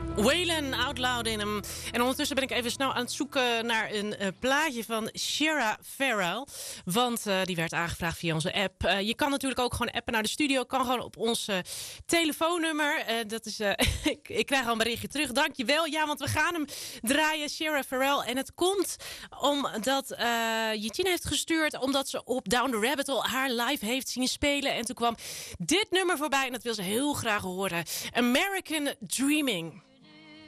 Waylon Out Loud in hem. En ondertussen ben ik even snel aan het zoeken naar een plaatje van Shara Farrell. Want die werd aangevraagd via onze app. Je kan natuurlijk ook gewoon appen naar de studio. Kan gewoon op ons telefoonnummer. Dat is, ik krijg al een berichtje terug. Dankjewel. Ja, want we gaan hem draaien. Shara Farrell. En het komt omdat Jetine heeft gestuurd. Omdat ze op Down the Rabbit Hole haar live heeft zien spelen. En toen kwam dit nummer voorbij. En dat wil ze heel graag horen. American Dreaming.